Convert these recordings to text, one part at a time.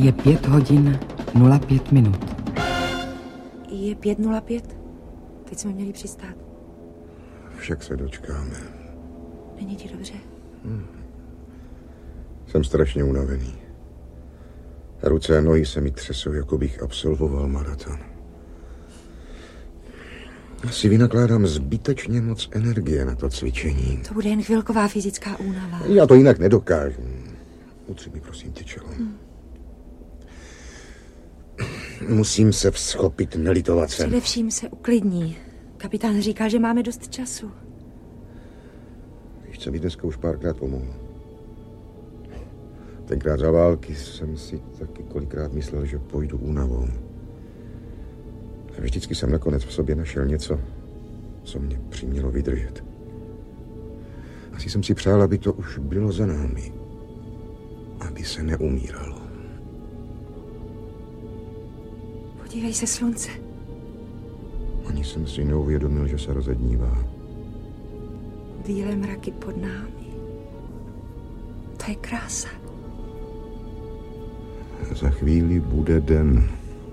Je 5 hodin 05 minut. Je 5:05. Teď jsme měli přistát. Však se dočkáme. Není ti dobře? Jsem strašně unavený. Ruce a nohy se mi třesou, jako bych absolvoval maraton. Asi vynakládám zbytečně moc energie na to cvičení. To bude jen chvilková fyzická únava. Já to jinak nedokážu. Utři mi prosím tě čelo. Musím se vzchopit, nelitovat se. Především se uklidní. Kapitán říkal, že máme dost času. Víš, co mi dneska už párkrát pomohlo? Tenkrát za války jsem si taky kolikrát myslel, že pojdu únavou. A vždycky jsem nakonec v sobě našel něco, co mě přimělo vydržet. Asi jsem si přál, aby to už bylo za námi. Aby se neumíralo. Podívej se, slunce. Ani jsem si neuvědomil, že se rozednívá. Bílé mraky pod námi. To je krása. Za chvíli bude den.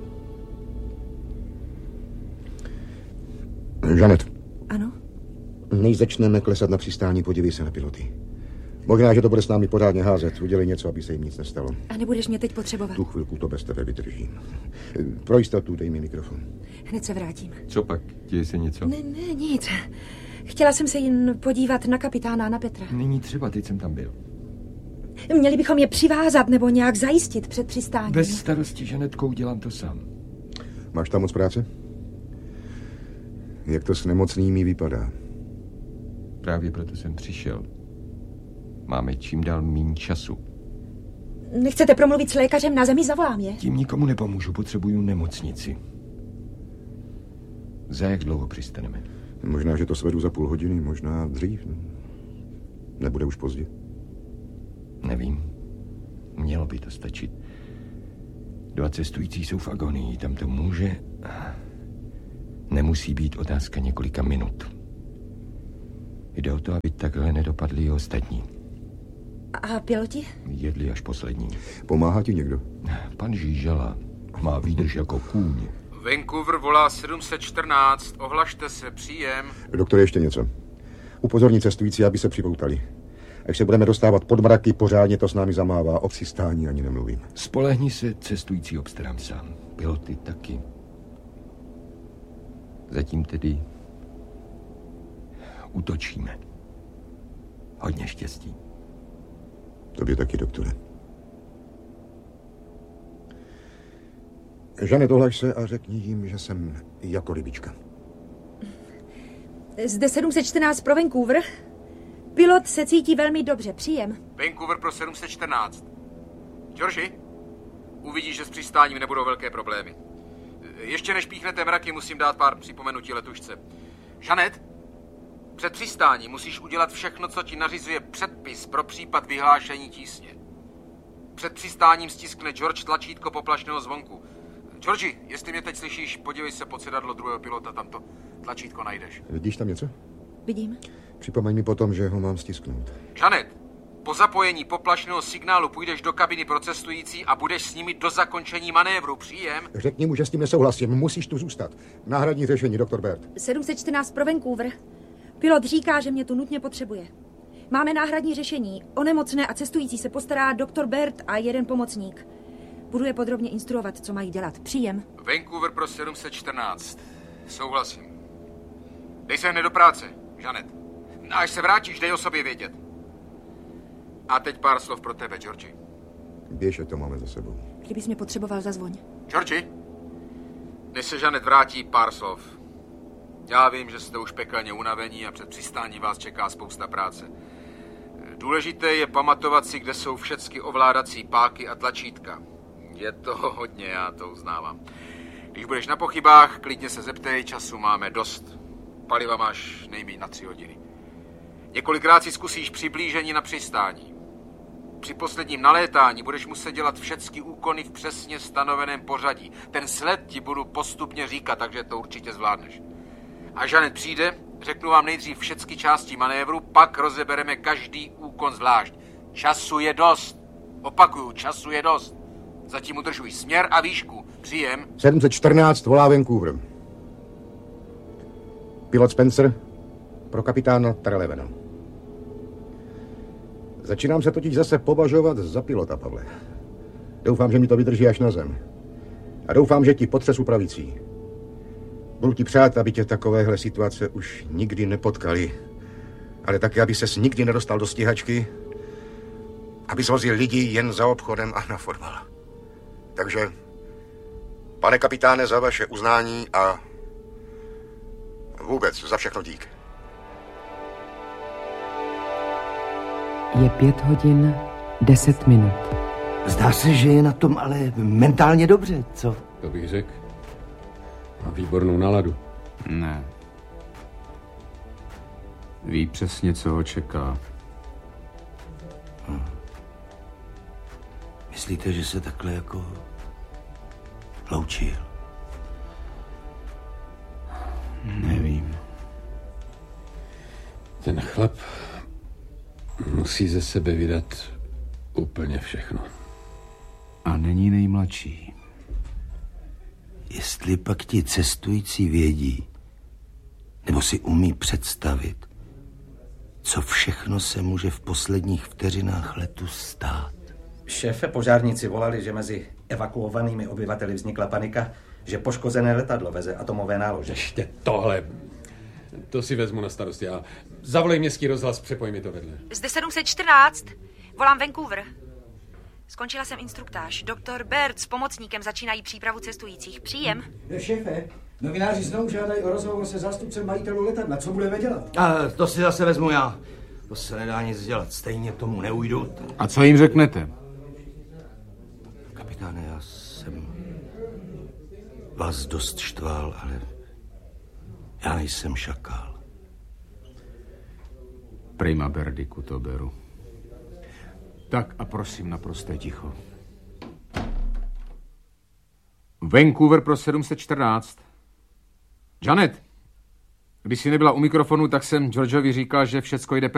Žanet. Ano? Než začneme klesat na přistání, podívej se na piloty. Možná, že to bude s námi pořádně házet. Udělej něco, aby se jim nic nestalo. A nebudeš mě teď potřebovat. Tu chvilku to bez tebe vydržím. Pro jistotu dej mi mikrofon. Hned se vrátím. Co pak? Děje se něco? Ne, nic. Chtěla jsem se jen podívat na kapitána a na Petra. Není třeba, teď jsem tam byl. Měli bychom je přivázat nebo nějak zajistit před přistáním. Bez starosti, Žanetkou, dělám to sám. Máš tam moc práce? Jak to s nemocnými vypadá? Právě proto jsem přišel. Máme čím dál míň času. Nechcete promluvit s lékařem na zemi, zavolám je. Tím nikomu nepomůžu, potřebuju nemocnici. Za jak dlouho přistaneme? Možná, že to svedu za půl hodiny, možná dřív. Nebude už pozdě? Nevím. Mělo by to stačit. 2 cestující jsou v agonii. Tam to může... Nemusí být otázka několika minut. Jde o to, aby takhle nedopadli i ostatní. A piloti? Jedli až poslední. Pomáhá ti někdo? Pan Žížala má výdrž jako kůň. Vancouver volá 714, ohlašte se, příjem. Doktore, ještě něco. Upozorní cestující, aby se připoutali. Až se budeme dostávat pod mraky, pořádně to s námi zamává. O přistání ani nemluvím. Spolehni se, cestující obstarám sám. Piloty taky. Zatím tedy útočíme. Hodně štěstí. Tobě taky, doktore. Žanet, ohlaš se a řekni jim, že jsem jako rybička. Zde 714 pro Vancouver. Pilot se cítí velmi dobře, příjem. Vancouver pro 714. Georgi, uvidíš, že s přistáním nebudou velké problémy. Ještě než píchnete mraky, musím dát pár připomenutí letušce. Žanet, před přistáním musíš udělat všechno, co ti nařizuje předpis pro případ vyhlášení tísně. Před přistáním stiskne George tlačítko poplašného zvonku. Georgi, jestli mě teď slyšíš, podívej se pod sedadlo druhého pilota, tam to tlačítko najdeš. Vidíš tam něco? Vidím. Připomeň mi potom, že ho mám stisknout. Žanet, po zapojení poplašného signálu půjdeš do kabiny pro cestující a budeš s nimi do zakončení manévru. Příjem? Řekni mu, že s tím nesouhlasím. Musíš tu zůstat. Náhradní řešení, doktor Bert. 714 pro Vancouver. Pilot říká, že mě tu nutně potřebuje. Máme náhradní řešení. O nemocné a cestující se postará doktor Bert a jeden pomocník. Budu je podrobně instruovat, co mají dělat. Příjem. Vancouver pro 714. Souhlasím. Dej se hned do práce, Žanet. Až se vrátíš, dej o sobě vědět. A teď pár slov pro tebe, Georgi. Běž, to máme za sebou. Kdybys mě potřeboval, zazvoň. Georgi, než se Žanet vrátí, pár slov. Já vím, že jste už pekelně unavení a před přistání vás čeká spousta práce. Důležité je pamatovat si, kde jsou všechny ovládací páky a tlačítka. Je toho hodně, já to uznávám. Když budeš na pochybách, klidně se zeptej, času máme dost. Paliva máš nejméně na 3 hodiny. Několikrát si zkusíš přiblížení na přistání. Při posledním nalétání budeš muset dělat všechny úkony v přesně stanoveném pořadí. Ten sled ti budu postupně říkat, takže to určitě zvládneš. A Žanet přijde, řeknu vám nejdřív všechny části manévru, pak rozebereme každý úkon zvlášť. Času je dost. Opakuju, času je dost. Zatím udržuj směr a výšku. Příjem. 714 volá Vancouver. Pilot Spencer pro kapitána Trelevena. Začínám se totiž zase považovat za pilota, Pavle. Doufám, že mi to vydrží až na zem. A doufám, že ti potřesu pravicí. Budu ti přát, aby tě takovéhle situace už nikdy nepotkali. Ale taky, aby ses nikdy nedostal do stíhačky, aby zvozil lidi jen za obchodem a na fotbal. Takže, pane kapitáne, za vaše uznání a vůbec za všechno dík. Je 5 hodin 10 minut. Zdá se, že je na tom ale mentálně dobře, co? To bych řekl. Má výbornou náladu. Ne. Ví přesně, co ho čeká. Myslíte, že se takhle jako loučil? Nevím. Ten chlap musí ze sebe vydat úplně všechno. A není nejmladší. Jestli pak ti cestující vědí, nebo si umí představit, co všechno se může v posledních vteřinách letu stát. Šéfe, požárníci volali, že mezi evakuovanými obyvateli vznikla panika, že poškozené letadlo veze atomové nálože. Ještě tohle. To si vezmu na starost já. Zavolej městský rozhlas, přepoj mi to vedle. Zde 714. Volám Vancouver. Skončila jsem instruktáž. Doktor Baird s pomocníkem začínají přípravu cestujících. Příjem. Šéfe, novináři znovu žádají o rozhovor se zástupcem majitelů letadla. Co budeme dělat? A to si zase vezmu já. To se nedá nic dělat, stejně k tomu neujdu. A co jim řeknete? Kapitáne, já jsem vás dost štval, ale já nejsem šakál. Prima Berdiku, to beru. Tak a prosím, naprosté ticho. Vancouver pro 714. Janet, když jsi nebyla u mikrofonu, tak jsem Georgeovi říkal, že všecko jde